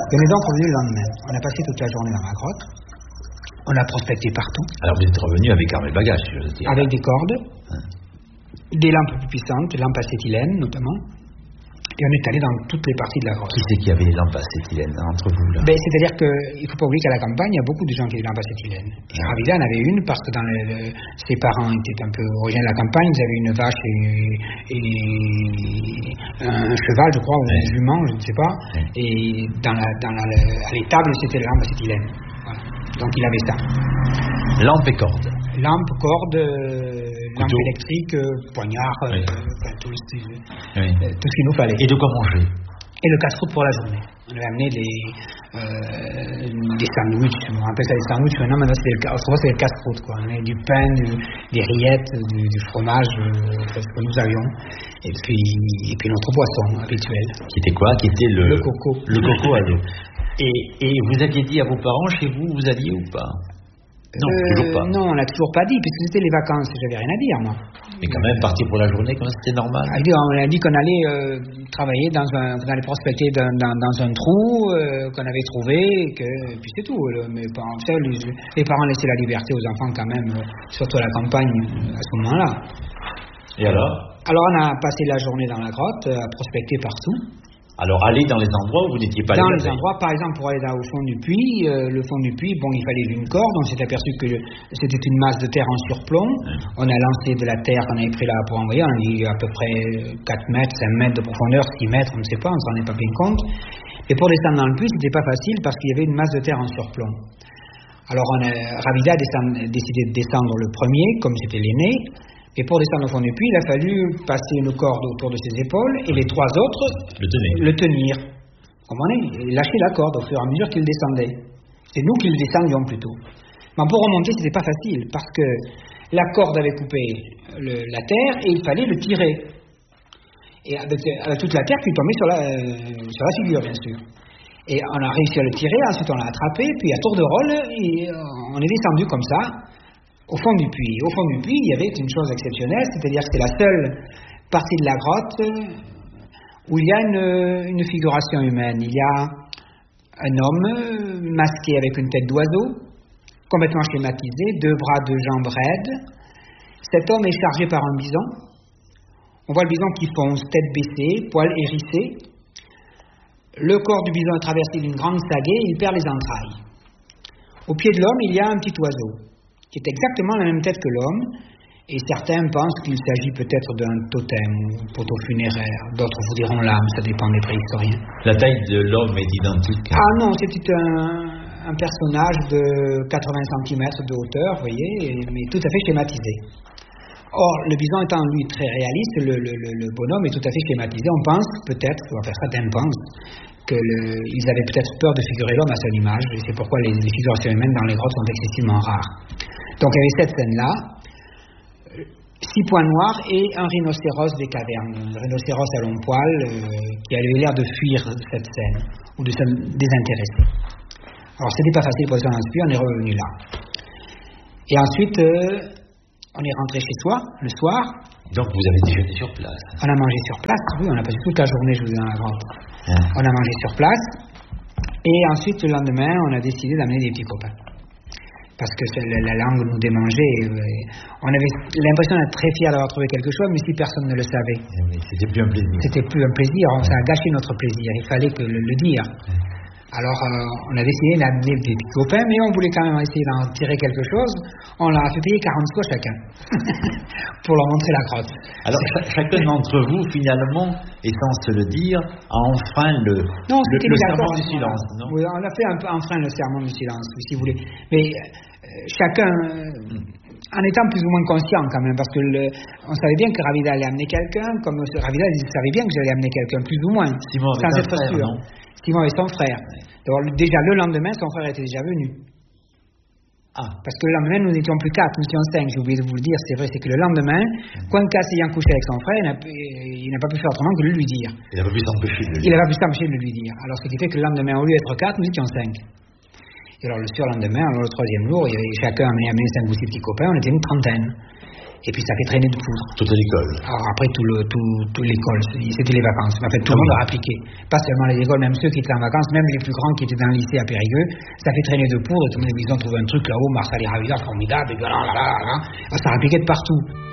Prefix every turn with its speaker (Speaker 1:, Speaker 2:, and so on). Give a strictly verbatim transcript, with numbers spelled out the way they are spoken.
Speaker 1: Et on est donc revenu le lendemain. On a passé toute la journée dans la grotte. On a prospecté partout.
Speaker 2: Alors vous êtes revenu avec armes et bagages, je veux dire.
Speaker 1: Avec des cordes, hein. Des lampes plus puissantes, lampes acétylène notamment. Et on est allé dans toutes les parties de la grotte.
Speaker 2: Qui c'est qui avait les lampes acétylène entre vous là?
Speaker 1: Ben, c'est-à-dire qu'il ne faut pas oublier qu'à la campagne, il y a beaucoup de gens qui ont des lampes acétylène. Et Ravida en avait une parce que dans le, le, ses parents étaient un peu originaires de la campagne, ils avaient une vache et, et un cheval, je crois, ou un jument, je ne sais pas. Ouais. Et dans la, dans la, à l'étable, c'était la lampe acétylène. Voilà. Donc il avait ça.
Speaker 2: Lampe et corde.
Speaker 1: Lampe, corde, euh, lampe électrique, euh, poignard, oui. euh, tout, tout, oui. euh, tout ce qu'il nous fallait.
Speaker 2: Et de quoi manger?
Speaker 1: Et le casse-croûte pour la journée. On avait amené des, euh, des sandwichs, on appelle ça des sandwichs, maintenant, maintenant c'est le, autrefois c'est le casse-croûte, quoi. On avait du pain, du, des rillettes, du, du fromage, euh, ce que nous avions, et puis, et puis notre boisson habituelle.
Speaker 2: Qui était quoi? Qui était le,
Speaker 1: le coco.
Speaker 2: Le coco à l'eau. Et, et vous aviez dit à vos parents, chez vous, vous alliez ou pas? Non,
Speaker 1: euh,
Speaker 2: toujours pas.
Speaker 1: Non, on l'a toujours pas dit, puisque c'était les vacances, j'avais rien à dire, moi.
Speaker 2: Mais quand même, partir pour la journée, comme c'était normal.
Speaker 1: On a dit qu'on allait euh, travailler dans un, qu'on allait prospecter dans, dans, dans un trou euh, qu'on avait trouvé, et que, et puis c'est tout. Là. Mais par, les, les parents laissaient la liberté aux enfants quand même, euh, surtout à la campagne, euh, à ce moment-là.
Speaker 2: Et alors?
Speaker 1: Alors on a passé la journée dans la grotte, euh, à prospecter partout.
Speaker 2: Alors, aller dans les endroits où vous n'étiez pas allé.
Speaker 1: Dans les endroits, par exemple, pour aller dans, au fond du puits, euh, le fond du puits, bon, il fallait une corde. On s'est aperçu que c'était une masse de terre en surplomb. Mmh. On a lancé de la terre qu'on avait pris là pour envoyer. On a dit à peu près quatre mètres, cinq mètres de profondeur, six mètres, on ne sait pas, on ne s'en est pas bien compte. Et pour descendre dans le puits, c'était pas facile parce qu'il y avait une masse de terre en surplomb. Alors, on a, Ravida a décidé de descendre le premier, comme c'était l'aîné. Et pour descendre au fond du puits, il a fallu passer une corde autour de ses épaules et les trois autres
Speaker 2: le tenir.
Speaker 1: Le tenir. Comprenez? Et lâcher la corde au fur et à mesure qu'il descendait. C'est nous qui le descendions plutôt. Mais pour remonter, c'était pas facile parce que la corde avait coupé le, la terre et il fallait le tirer. Et avec, avec toute la terre qui tombait sur la, euh, sur la figure, bien sûr. Et on a réussi à le tirer, ensuite on l'a attrapé, puis à tour de rôle, et on est descendu comme ça. Au fond du puits. Au fond du puits, il y avait une chose exceptionnelle, c'est-à-dire que c'est la seule partie de la grotte où il y a une, une figuration humaine. Il y a un homme masqué avec une tête d'oiseau, complètement schématisé, deux bras, deux jambes raides. Cet homme est chargé par un bison. On voit le bison qui fonce, tête baissée, poils hérissés. Le corps du bison est traversé d'une grande sagaie et il perd les entrailles. Au pied de l'homme, il y a un petit oiseau qui est exactement la même tête que l'homme, et certains pensent qu'il s'agit peut-être d'un totem ou poteau funéraire, d'autres vous diront l'âme, ça dépend des préhistoriens.
Speaker 2: La taille de l'homme est identique?
Speaker 1: Ah non, c'était un, un personnage de quatre-vingts centimètres de hauteur, vous voyez, mais tout à fait schématisé. Or, le bison étant lui très réaliste, le, le, le bonhomme est tout à fait schématisé. On pense peut-être, enfin certains pensent, qu'ils avaient peut-être peur de figurer l'homme à son image, et c'est pourquoi les, les figurations humaines dans les grottes sont excessivement rares. Donc il y avait cette scène-là, six points noirs et un rhinocéros des cavernes, un rhinocéros à long poil euh, qui avait l'air de fuir cette scène, ou de se désintéresser. Alors c'était pas facile pour les gens, on est revenu là. Et ensuite, euh, on est rentré chez soi, le soir.
Speaker 2: Donc vous avez déjeuné sur place?
Speaker 1: On a mangé sur place, oui, on a passé toute la journée, je vous dis, dans la grotte. Ah. On a mangé sur place, et ensuite, le lendemain, on a décidé d'amener des petits copains. Parce que la, la langue nous démangeait. On avait l'impression d'être très fiers d'avoir trouvé quelque chose, mais si personne ne le savait.
Speaker 2: Oui, c'était plus un plaisir.
Speaker 1: C'était plus un plaisir, ça a gâché notre plaisir, il fallait que le, le dire. Oui. Alors, euh, on a décidé d'amener des petits copains, mais on voulait quand même essayer d'en tirer quelque chose. On leur a fait payer quarante sous chacun, pour leur montrer la grotte.
Speaker 2: Alors, ch- chacun d'entre vous, finalement, et sans se le dire, a enfreint le,
Speaker 1: non,
Speaker 2: le, le serment du
Speaker 1: voilà.
Speaker 2: silence, non?
Speaker 1: Oui, on a fait un peu enfreint le serment du silence, si vous voulez. Mais euh, chacun, euh, en étant plus ou moins conscient quand même, parce que le, on savait bien que Ravida allait amener quelqu'un, comme Ravida savait bien que j'allais amener quelqu'un, plus ou moins,
Speaker 2: Simon
Speaker 1: sans être
Speaker 2: frère,
Speaker 1: sûr.
Speaker 2: Non?
Speaker 1: Simon et son frère. Alors, déjà le lendemain, son frère était déjà venu. Ah. Parce que le lendemain, nous n'étions plus quatre, nous étions cinq, j'ai oublié de vous le dire, c'est vrai, c'est que le lendemain, mmh. Quenkas ayant couché avec son frère, il n'a, il n'a pas pu faire autrement que de lui dire.
Speaker 2: Il n'a pas pu s'empêcher de le dire.
Speaker 1: Il n'a pas pu s'empêcher de lui dire. Alors, ce qui fait que le lendemain, au lieu d'être quatre, nous étions cinq. Et alors, le surlendemain, alors le troisième jour, il y avait chacun amené, amené cinq ou six petits copains, on était une trentaine. Et puis ça fait traîner de poudre.
Speaker 2: Toute l'école.
Speaker 1: Alors après, tout le, tout, tout l'école, c'était les vacances. Mais en fait, tout le monde a appliqué. Pas seulement les écoles, même ceux qui étaient en vacances, même les plus grands qui étaient dans le lycée à Périgueux, ça fait traîner de poudre. Et tout le monde, ils ont trouvé un truc là-haut, Marcel Ravilla, formidable, et là, là, là, là. Alors, ça appliquait de partout.